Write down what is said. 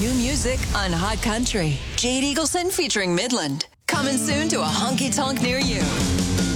new music on Hot Country. Jade Eagleson featuring Midland. Coming soon to a honky tonk near you.